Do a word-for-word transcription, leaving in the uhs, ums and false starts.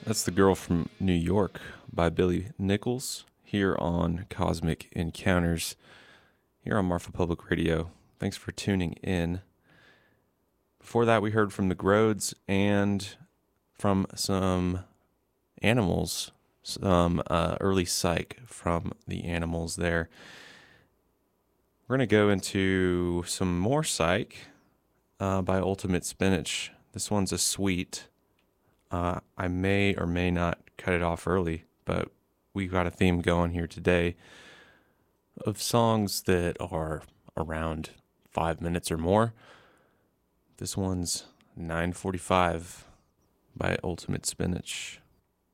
That's The Girl from New York by Billy Nichols here on Cosmic Encounters, here on Marfa Public Radio. Thanks for tuning in. Before that, we heard from the Grodes and from some animals, some uh, early psych from the animals there. We're going to go into some more psych uh, by Ultimate Spinach. This one's a suite. Uh, I may or may not cut it off early, but we've got a theme going here today of songs that are around five minutes or more. This one's nine forty-five by Ultimate Spinach.